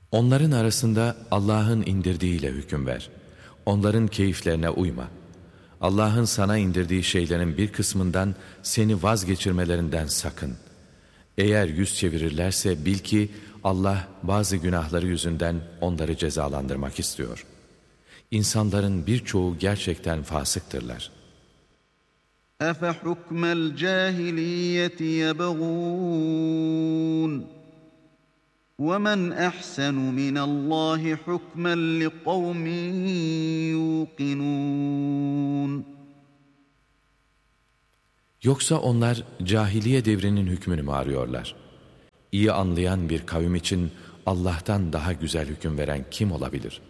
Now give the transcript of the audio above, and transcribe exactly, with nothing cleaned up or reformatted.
Onların arasında Allah'ın indirdiğiyle hüküm ver. Onların keyiflerine uyma. Allah'ın sana indirdiği şeylerin bir kısmından seni vazgeçirmelerinden sakın. Eğer yüz çevirirlerse bil ki Allah bazı günahları yüzünden onları cezalandırmak istiyor. İnsanların birçoğu gerçekten fasıktırlar. أَفَحُكْمَ الْجَاهِلِيَّةِ يَبْغُونَ وَمَنْ أَحْسَنُ مِنَ اللّٰهِ حُكْمًا لِقَوْمٍ يُوقِنُونَ Yoksa onlar cahiliye devrinin hükmünü mü arıyorlar? İyi anlayan bir kavim için Allah'tan daha güzel hüküm veren kim olabilir?